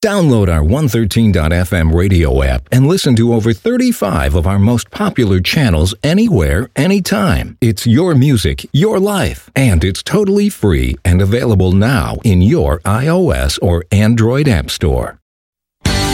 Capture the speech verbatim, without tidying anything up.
Download our one thirteen dot f m radio app and listen to over thirty-five of our most popular channels anywhere, anytime. It's your music, your life, and it's totally free and available now in your iOS or Android app store.